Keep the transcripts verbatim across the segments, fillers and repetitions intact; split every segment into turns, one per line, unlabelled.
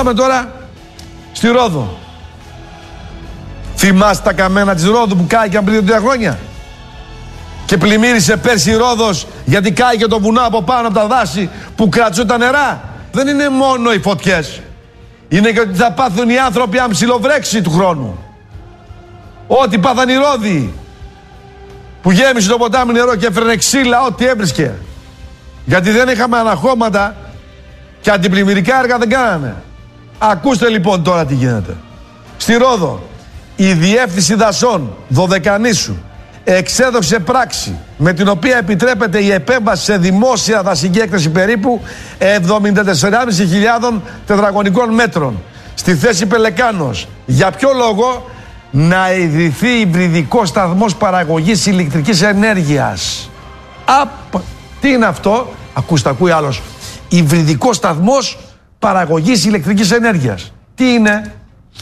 Πάμε τώρα στη Ρόδο. Θυμάστε τα καμένα της Ρόδου που κάηκαν πριν τρία χρόνια? Και πλημμύρισε πέρσι η Ρόδος γιατί κάηκε το βουνό από πάνω από τα δάση που κρατούσε τα νερά. Δεν είναι μόνο οι φωτιές. Είναι και ότι θα πάθουν οι άνθρωποι αν ψιλοβρέξει του χρόνου. Ό,τι πάθαν οι Ρώδοι που γέμισε το ποτάμι νερό και έφερνε ξύλα, ό,τι έβρισκε. Γιατί δεν είχαμε αναχώματα και αντιπλημμυρικά έργα δεν κάνανε. Ακούστε λοιπόν τώρα τι γίνεται. Στη Ρόδο η Διεύθυνση Δασών Δωδεκανήσου εξέδωσε πράξη με την οποία επιτρέπεται η επέμβαση σε δημόσια δασική έκταση περίπου εβδομήντα τέσσερις χιλιάδες πεντακόσια τετραγωνικών μέτρων στη θέση Πελεκάνος. Για ποιο λόγο? Να ιδρυθεί υβριδικός σταθμός παραγωγής ηλεκτρικής ενέργειας. Απ, τι είναι αυτό? Ακούστε, ακούει άλλος. Υβριδικός σταθμός παραγωγής ηλεκτρικής ενέργειας. Τι είναι?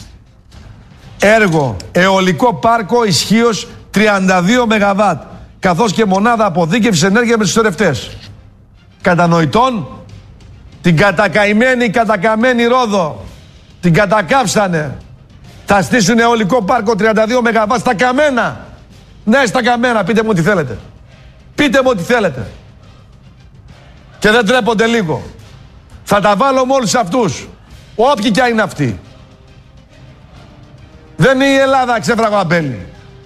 Έργο αιωλικό πάρκο ισχύως τριάντα δύο μεγαβάτ, καθώς και μονάδα αποθήκευσης ενέργειας με τους σωρευτές. Κατανοητόν? Την κατακαημένη, κατακαμένη Ρόδο την κατακάψανε. Θα στήσουν αιωλικό πάρκο τριάντα δύο μεγαβάτ στα καμένα. Ναι, στα καμένα. Πείτε μου ό,τι θέλετε. Πείτε μου ό,τι θέλετε. Και δεν τρέπονται λίγο. Θα τα βάλω με όλους αυτούς. Όποιοι κι αν είναι αυτοί. Δεν είναι η Ελλάδα ξέφραγο αμπέλι.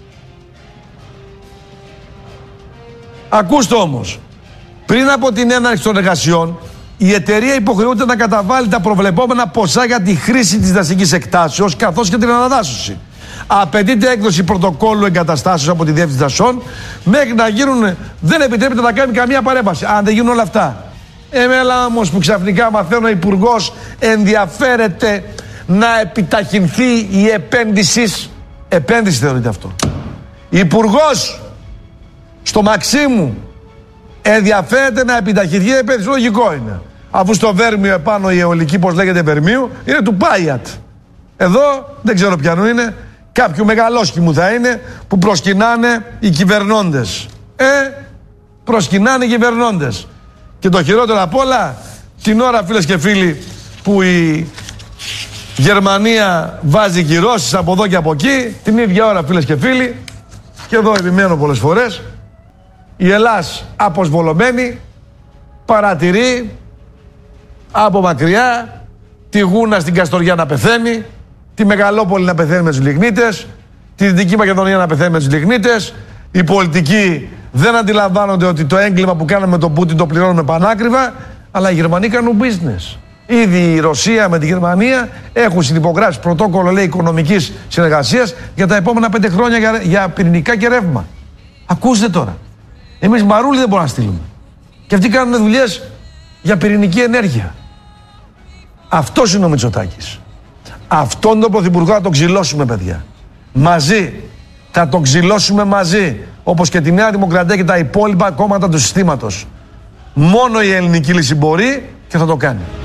Ακούστε όμως. Πριν από την έναρξη των εργασιών, η εταιρεία υποχρεούται να καταβάλει τα προβλεπόμενα ποσά για τη χρήση της δασικής εκτάσεως καθώς και την αναδάσωση. Απαιτείται έκδοση πρωτοκόλλου εγκαταστάσεως από τη Διεύθυνση Δασών μέχρι να γίνουν. Δεν επιτρέπεται να κάνει καμία παρέμβαση. Αν δεν γίνουν όλα αυτά. Εμένα όμως που ξαφνικά μαθαίνω ο Υπουργός ενδιαφέρεται να επιταχυνθεί η επένδυση. Επένδυση θεωρείται αυτό. Υπουργός στο Μαξίμου ενδιαφέρεται να επιταχυνθεί η επένδυση. Λογικό είναι. Αφού στο Βέρμιο επάνω η αιωλική, πώς λέγεται, Βερμίου, είναι του Πάιατ. Εδώ δεν ξέρω ποιανού είναι. Κάποιου μεγαλόσχημου θα είναι που προσκυνάνε οι κυβερνώντες. Ε, προσκυνάνε οι κυβερνώντες. Και το χειρότερο απ' όλα, την ώρα, φίλες και φίλοι, που η Γερμανία βάζει κυρώσεις από εδώ και από εκεί, την ίδια ώρα, φίλες και φίλοι, και εδώ επιμένω πολλές φορές, η Ελλάς αποσβολωμένη παρατηρεί από μακριά τη Γούνα στην Καστοριά να πεθαίνει, τη Μεγαλόπολη να πεθαίνει με τους λιγνίτες, τη Δυτική Μακεδονία να πεθαίνει με τους λιγνίτες. Οι πολιτικοί δεν αντιλαμβάνονται ότι το έγκλημα που κάναμε με τον Πούτιν το πληρώνουμε πανάκριβα, αλλά οι Γερμανοί κάνουν business. Ήδη η Ρωσία με τη Γερμανία έχουν συνυπογράψει πρωτόκολλο, λέει, οικονομικής συνεργασίας για τα επόμενα πέντε χρόνια για, για πυρηνικά και ρεύμα. Ακούστε τώρα. Εμείς μαρούλι δεν μπορούμε να στείλουμε. Και αυτοί κάνουν δουλειές για πυρηνική ενέργεια. Αυτός είναι ο Μητσοτάκης. Αυτόν τον πρωθυπουργό θα τον ξυλώσουμε, παιδιά. Μαζί. Θα τον ξυλώσουμε μαζί. Όπως και τη Νέα Δημοκρατία και τα υπόλοιπα κόμματα του συστήματος. Μόνο η ελληνική λύση μπορεί και θα το κάνει.